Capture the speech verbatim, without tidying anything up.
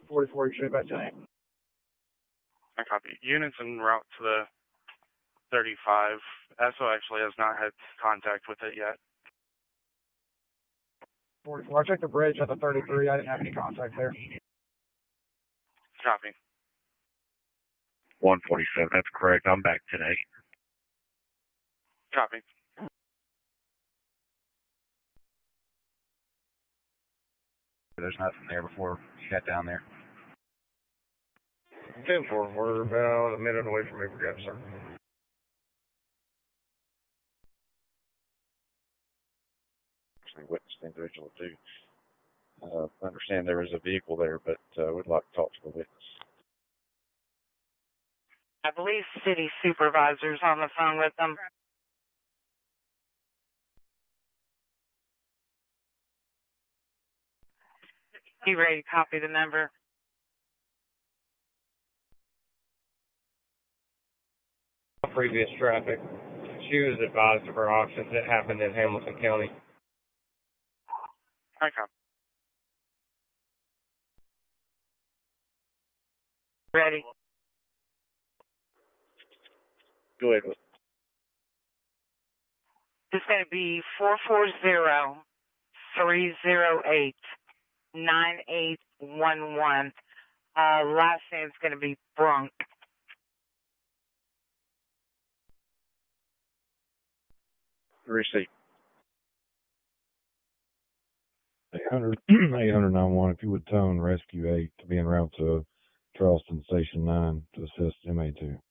forty-four, you should about ten. I copy. Units en route to the thirty-five. S O actually has not had contact with it yet. forty-four, I checked the bridge at the thirty-three. I didn't have any contact there. Copy. one forty-seven, that's correct. I'm back today. Copy. There's nothing there before you got down there. ten four, we're about a minute away from Maple Gap, sir. Actually witnessed the individual too. Uh, I understand there was a vehicle there, but uh, we'd like to talk to the witness. I believe city supervisor's on the phone with them. You ready to copy the number? Previous traffic. She was advised of her options. It happened in Hamilton County. I copy. Ready. Go ahead. It's going to be four four zero, three zero eight, nine eight one one. Uh, last name's going to be Brunk. Receipt. eight hundred, eight hundred nine one, if you would tone Rescue eight to be en route to Charleston Station nine to assist M A two.